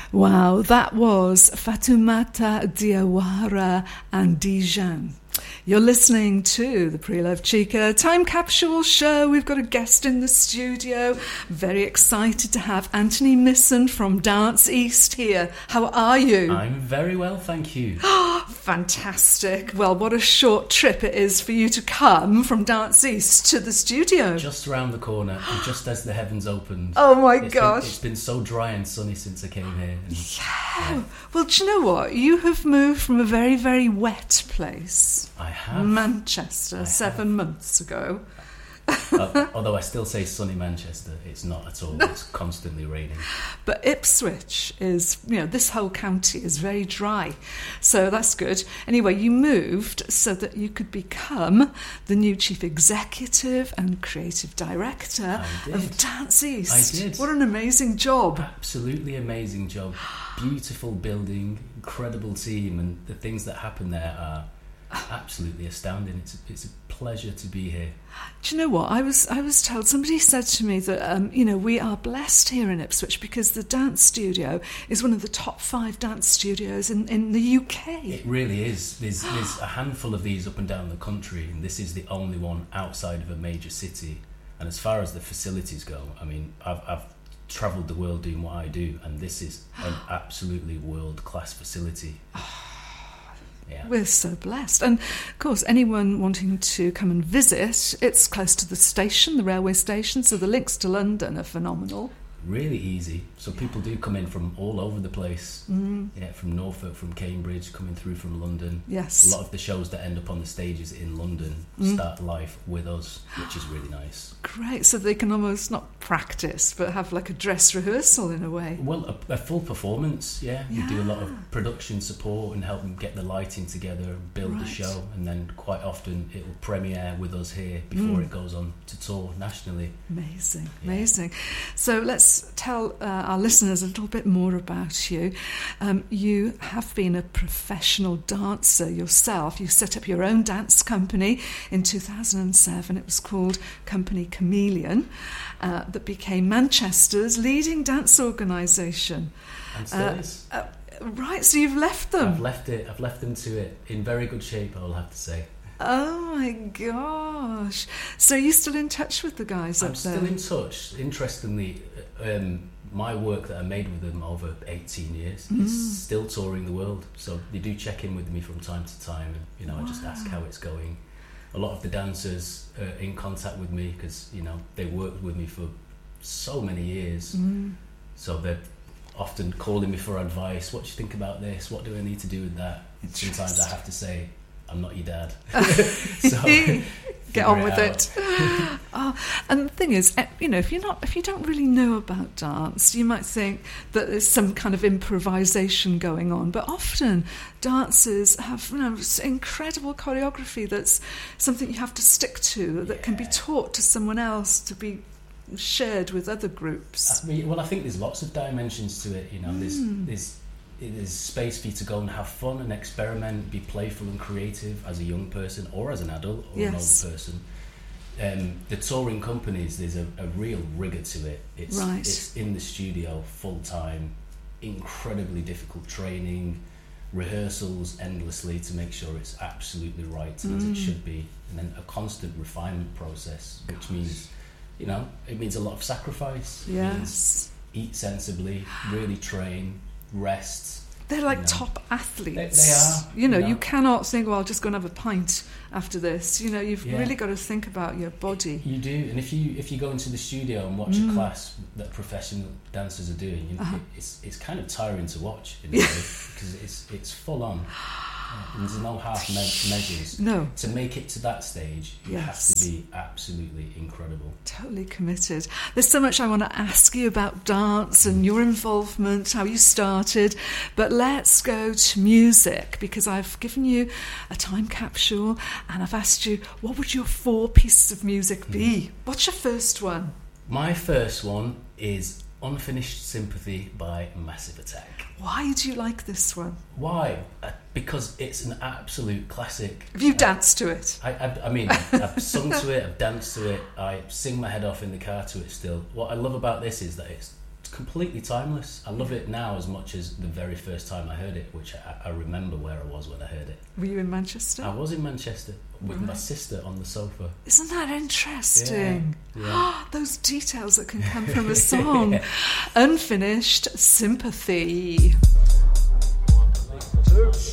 Wow, that was Fatoumata Diawara and Dijon. You're listening to the Pre-Love Chica Time Capsule Show. We've got a guest in the studio. Very excited to have Anthony Misson from Dance East here. How are you? I'm very well, thank you. Fantastic. Well, what a short trip it is for you to come from Dance East to the studio. Just around the corner, and just as the heavens opened. Oh my gosh. It's been so dry and sunny since I came here. Yeah. Well, do you know what? You have moved from a very, very wet place. I have. Manchester, 7 months ago. Although I still say sunny Manchester, it's not at all. It's constantly raining. But Ipswich is, this whole county is very dry. So that's good. Anyway, you moved so that you could become the new chief executive and creative director of Dance East. I did. What an amazing job. Absolutely amazing job. Beautiful building, incredible team, and the things that happen there are absolutely astounding. It's a pleasure to be here. Do you know what? I was told, somebody said to me that we are blessed here in Ipswich because the dance studio is one of the top 5 dance studios in the UK. It really is. There's a handful of these up and down the country, and this is the only one outside of a major city. And as far as the facilities go, I mean, I've travelled the world doing what I do, and this is an absolutely world-class facility. Yeah. We're so blessed. And of course, anyone wanting to come and visit, it's close to the station, the railway station, so the links to London are phenomenal. Really easy. So people do come in from all over the place. Yeah, from Norfolk, from Cambridge, coming through from London. Yes. A lot of the shows that end up on the stages in London start live with us, which is really nice. Great. So they can almost not practice, but have like a dress rehearsal in a way. Well, a full performance, yeah. We do a lot of production support and help them get the lighting together and build the show. And then quite often it'll premiere with us here before it goes on to tour nationally. Amazing, amazing. So let's tell our listeners a little bit more about you. You have been a professional dancer yourself. You set up your own dance company in 2007. It was called Company Chameleon, that became Manchester's leading dance organisation. And still is. Right, so you've left them. I've left them to it in very good shape, I will have to say. Oh my gosh. So you're still in touch with the guys up there? I'm still in touch. Interestingly, my work that I made with them over 18 years is still touring the world. So they do check in with me from time to time, and I just ask how it's going. A lot of the dancers are in contact with me because they worked with me for so many years. So they're often calling me for advice. What do you think about this? What do I need to do with that? Sometimes I have to say, I'm not your dad. So get on with it. And the thing is, if you don't really know about dance, you might think that there's some kind of improvisation going on. But often dancers have incredible choreography that's something you have to stick to, that can be taught to someone else to be shared with other groups. I think there's lots of dimensions to it. There's space for you to go and have fun and experiment, be playful and creative as a young person or as an adult or an older person. The touring companies, there's a real rigour to it. It's in the studio full time, incredibly difficult training, rehearsals endlessly to make sure it's absolutely right as it should be, and then a constant refinement process, which means it means a lot of sacrifice. Yes. It means eat sensibly, really train, rest. They're like top athletes. They are. You cannot think, well, I'll just go and have a pint after this. You've really got to think about your body. You do, and if you go into the studio and watch a class that professional dancers are doing, it's kind of tiring to watch in a way because it's full on. And there's no half measures. No. To make it to that stage, you have to be absolutely incredible. Totally committed. There's so much I want to ask you about dance and your involvement, how you started. But let's go to music, because I've given you a time capsule and I've asked you, what would your 4 pieces of music be? What's your first one? My first one is Unfinished Sympathy by Massive Attack. Why do you like this one? Why? Because it's an absolute classic. Have you danced to it? I mean, I've sung to it, I've danced to it, I sing my head off in the car to it still. What I love about this is that it's completely timeless. I love it now as much as the very first time I heard it, which I remember where I was when I heard it. Were you in Manchester? I was in Manchester with my sister on the sofa. Isn't that interesting? Yeah. Those details that can come from a song. Yeah. Unfinished Sympathy. 1, 2.